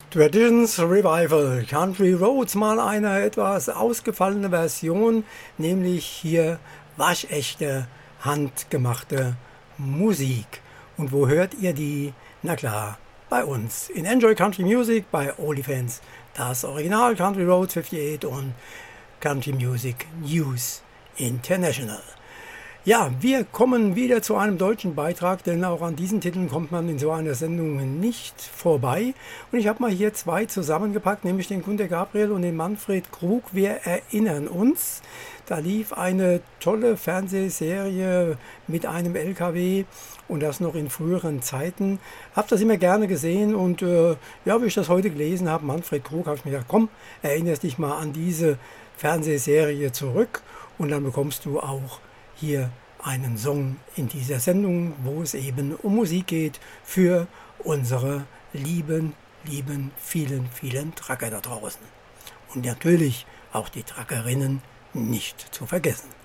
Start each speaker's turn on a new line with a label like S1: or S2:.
S1: Traditions Revival, Country Roads, mal eine etwas ausgefallene Version, nämlich hier waschechte, handgemachte Musik. Und wo hört ihr die? Na klar, bei uns in Enjoy Country Music, bei Olifants, das Original Country Roads 58 und Country Music News International. Ja, wir kommen wieder zu einem deutschen Beitrag, denn auch an diesen Titeln kommt man in so einer Sendung nicht vorbei. Und ich habe mal hier zwei zusammengepackt, nämlich den Günter Gabriel und den Manfred Krug. Wir erinnern uns, da lief eine tolle Fernsehserie mit einem LKW und das noch in früheren Zeiten. Habe das immer gerne gesehen und ja, wie ich das heute gelesen habe, Manfred Krug, habe ich mir gedacht, komm, erinnerst dich mal an diese Fernsehserie zurück und dann bekommst du auch hier einen Song in dieser Sendung, wo es eben um Musik geht für unsere lieben, vielen Trucker da draußen. Und natürlich auch die Truckerinnen nicht zu vergessen.